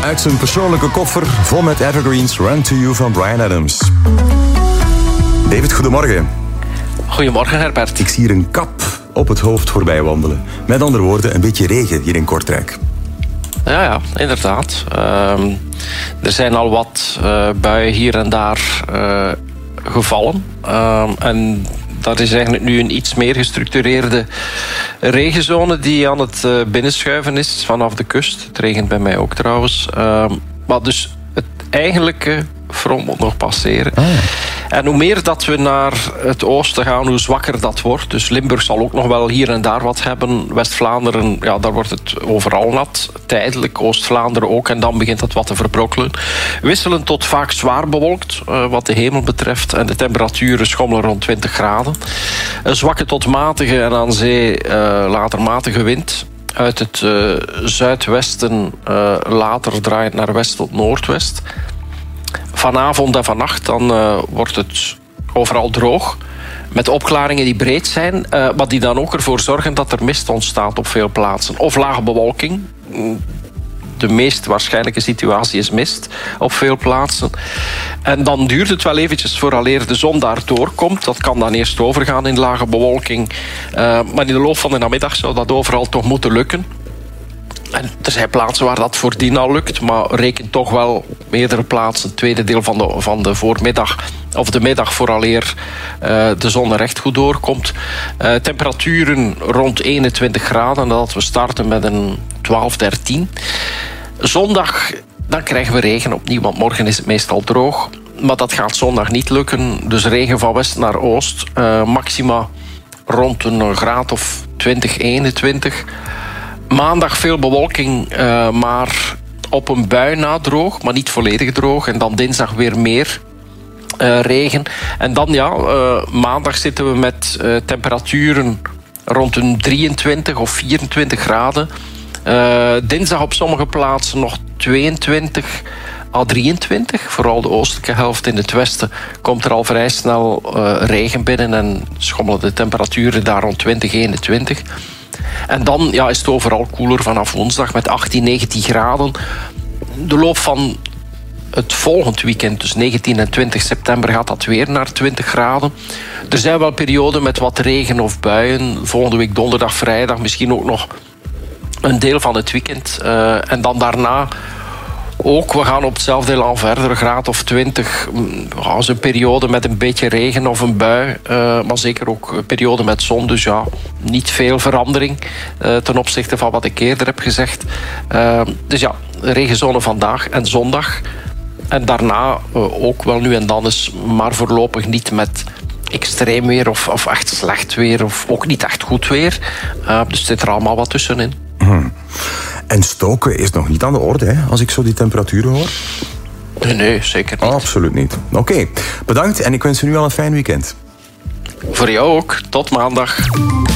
uit zijn persoonlijke koffer vol met evergreens Run to You van Bryan Adams. David, goedemorgen. Goedemorgen, Herbert. Ik zie hier een kap op het hoofd voorbij wandelen. Met andere woorden, een beetje regen hier in Kortrijk. Ja, inderdaad. Er zijn al wat buien hier en daar gevallen. En dat is eigenlijk nu een iets meer gestructureerde regenzone die aan het binnenschuiven is vanaf de kust. Het regent bij mij ook trouwens. Maar dus het eigenlijke front moet nog passeren. En hoe meer dat we naar het oosten gaan, hoe zwakker dat wordt. Dus Limburg zal ook nog wel hier en daar wat hebben. West-Vlaanderen, ja, daar wordt het overal nat. Tijdelijk, Oost-Vlaanderen ook. En dan begint het wat te verbrokkelen. Wisselend tot vaak zwaar bewolkt, wat de hemel betreft. En de temperaturen schommelen rond 20 graden. Een zwakke tot matige en aan zee later matige wind. Uit het zuidwesten later draait naar west tot noordwest. Vanavond en vannacht dan wordt het overal droog. Met opklaringen die breed zijn. Maar die dan ook ervoor zorgen dat er mist ontstaat op veel plaatsen. Of lage bewolking. De meest waarschijnlijke situatie is mist op veel plaatsen. En dan duurt het wel eventjes vooraleer de zon daar doorkomt. Dat kan dan eerst overgaan in lage bewolking. Maar in de loop van de namiddag zou dat overal toch moeten lukken. En er zijn plaatsen waar dat voordien al lukt, maar reken toch wel meerdere plaatsen. Het tweede deel van de voormiddag of de middag vooraleer de zon er echt goed doorkomt. Temperaturen rond 21 graden, dat we starten met een 12, 13. Zondag, dan krijgen we regen opnieuw, want morgen is het meestal droog. Maar dat gaat zondag niet lukken, dus regen van west naar oost. Maxima rond een graad of 20, 21. Maandag veel bewolking, maar op een bui na droog, maar niet volledig droog. En dan dinsdag weer meer regen. En dan maandag zitten we met temperaturen rond een 23 of 24 graden. Dinsdag op sommige plaatsen nog 22 à 23. Vooral de oostelijke helft in het westen komt er al vrij snel regen binnen en schommelen de temperaturen daar rond 20, 21. En dan is het overal koeler vanaf woensdag met 18, 19 graden. De loop van het volgend weekend, dus 19 en 20 september, gaat dat weer naar 20 graden. Er zijn wel perioden met wat regen of buien. Volgende week donderdag, vrijdag, misschien ook nog een deel van het weekend. En dan daarna ook, we gaan op hetzelfde elan verder, een graad of 20. Als een periode met een beetje regen of een bui. Maar zeker ook een periode met zon. Dus niet veel verandering ten opzichte van wat ik eerder heb gezegd. Dus regenzone vandaag en zondag. En daarna ook wel nu en dan eens, maar voorlopig niet met extreem weer of echt slecht weer. Of ook niet echt goed weer. Dus zit er allemaal wat tussenin. En stoken is nog niet aan de orde, hè, als ik zo die temperaturen hoor? Nee, zeker niet. Absoluut niet. Oké, bedankt en ik wens u nu al een fijn weekend. Voor jou ook. Tot maandag.